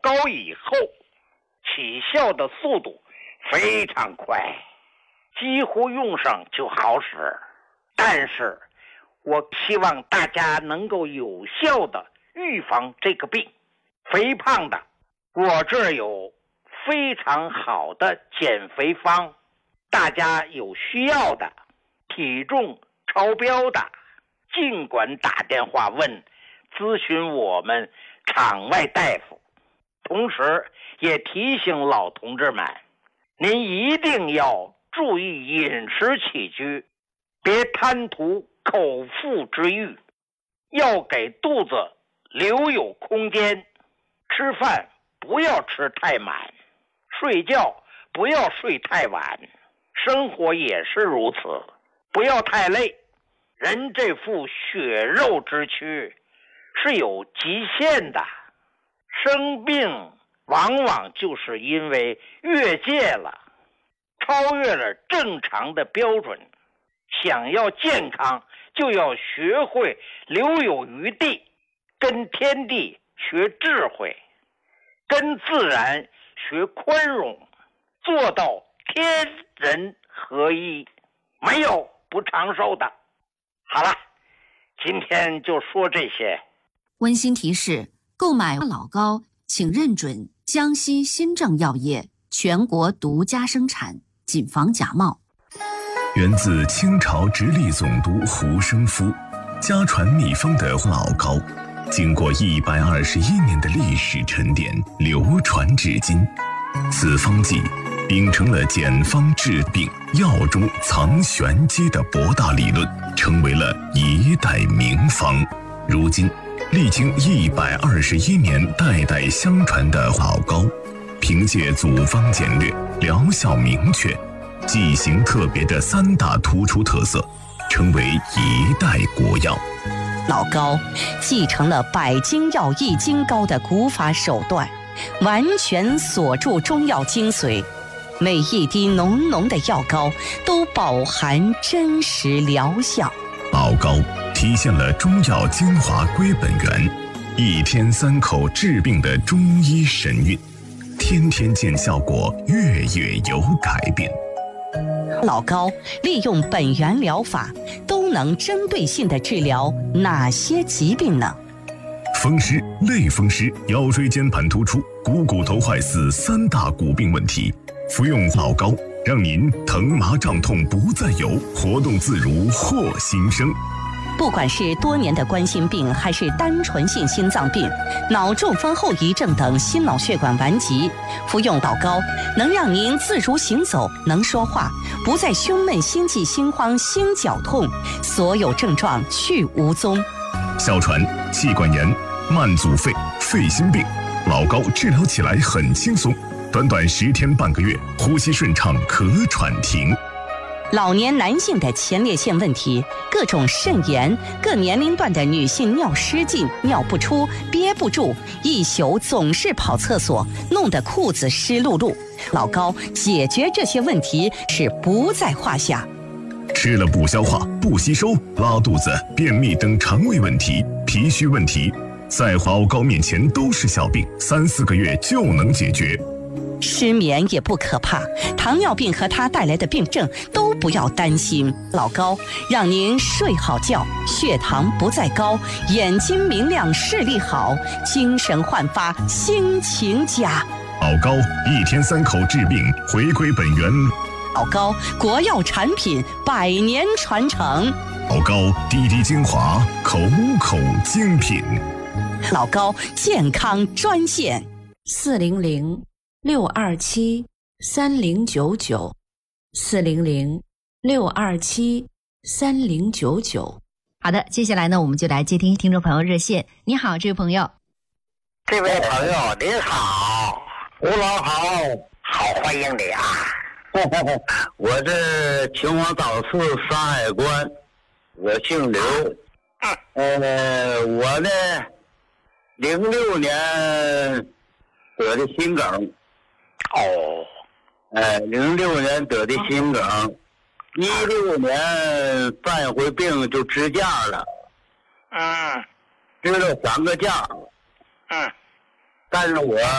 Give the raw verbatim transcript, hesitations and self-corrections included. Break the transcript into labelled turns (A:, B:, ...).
A: 膏以后，起效的速度非常快，几乎用上就好使。但是我希望大家能够有效的预防这个病。肥胖的，我这儿有非常好的减肥方，大家有需要的，体重超标的，尽管打电话问咨询我们场外大夫。同时也提醒老同志们，您一定要注意饮食起居，别贪图口腹之欲，要给肚子留有空间。吃饭不要吃太满，睡觉不要睡太晚，生活也是如此，不要太累。人这副血肉之躯是有极限的，生病往往就是因为越界了，超越了正常的标准。想要健康，就要学会留有余地，跟天地学智慧，跟自然学宽容，做到天人合一，没有不长寿的。好了，今天就说这些。
B: 温馨提示：购买老膏请认准江西新政药业全国独家生产，谨防假冒。
C: 源自清朝直隶总督胡生夫家传秘方的老膏，经过一百二十一年的历史沉淀，流传至今。此方剂秉承了简方治病、药中藏玄机的博大理论，成为了一代名方。如今历经一百二十一年代代相传的老膏，凭借组方简略、疗效明确、剂型特别的三大突出特色，成为一代国药。
D: 老膏继承了百金药益精膏的古法手段，完全锁住中药精髓，每一滴浓浓的药膏都饱含真实疗效。
C: 老膏体现了中药精华归本源，一天三口治病的中医神韵，天天见效果，月月有改变。
D: 老膏利用本源疗法，都能针对性地治疗哪些疾病呢？
C: 风湿、类风湿、腰椎间盘突出、股骨头坏死三大骨病问题，服用老膏，让您疼麻胀痛不再有，活动自如获新生。
D: 不管是多年的冠心病，还是单纯性心脏病、脑中风后遗症等心脑血管顽疾，服用老膏能让您自如行走，能说话，不再胸闷、心悸、心慌、心绞痛，所有症状去无踪。
C: 哮喘、气管炎、慢阻肺、肺心病，老膏治疗起来很轻松，短短十天半个月，呼吸顺畅，咳喘停。
D: 老年男性的前列腺问题，各种肾炎，各年龄段的女性尿失禁、尿不出、憋不住，一宿总是跑厕所，弄得裤子湿漉漉。老膏解决这些问题是不在话下。
C: 吃了不消化、不吸收、拉肚子、便秘等肠胃问题、脾虚问题，在老膏面前都是小病，三四个月就能解决。
D: 失眠也不可怕，糖尿病和它带来的病症都不要担心。老膏让您睡好觉，血糖不再高，眼睛明亮，视力好，精神焕发，心情佳。
C: 老膏一天三口治病，回归本源。
D: 老膏国药产品，百年传承。
C: 老膏滴滴精华，口口精品。
D: 老膏健康专线：
E: 四零零六二七三零九九，四零零六二七三零九九。
B: 好的，接下来呢，我们就来接听听众朋友热线。你好，这位朋友。
A: 这位朋友您好，
F: 吴老好，
A: 好欢迎你啊！
F: 我这秦皇岛市山海关，我姓刘。呃，我呢，零六年得的心梗。
A: 哦，
F: 呃，零六年得的心梗，一六年犯一回病就支架了。
A: 嗯，
F: 支了三个架。
A: 嗯，
F: 但是我